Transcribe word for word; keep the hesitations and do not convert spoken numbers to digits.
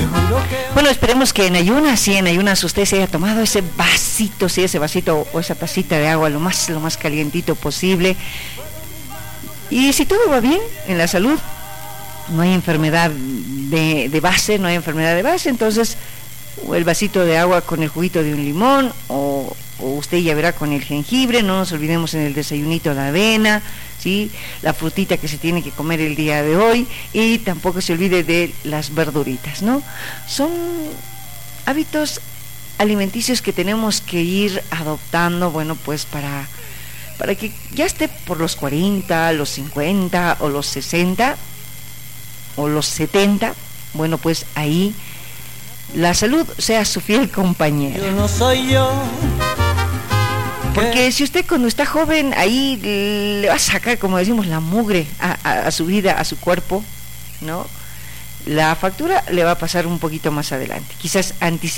Bueno, esperemos que en ayunas, sí, en ayunas usted se haya tomado ese vasito, sí, ese vasito o esa tacita de agua lo más, lo más calientito posible. Y si todo va bien en la salud, no hay enfermedad de, de base, no hay enfermedad de base, entonces el vasito de agua con el juguito de un limón, o, o usted ya verá con el jengibre, no nos olvidemos en el desayunito la avena, ¿sí? La frutita que se tiene que comer el día de hoy, y tampoco se olvide de las verduritas, ¿no? Son hábitos alimenticios que tenemos que ir adoptando, bueno, pues para, para que ya esté por los cuarenta, los cincuenta o los sesenta o los setenta, bueno, pues ahí la salud sea su fiel compañera. Yo no soy yo. Porque si usted cuando está joven ahí le va a sacar, como decimos, la mugre a, a, a su vida, a su cuerpo, ¿no? La factura le va a pasar un poquito más adelante, quizás anticipar.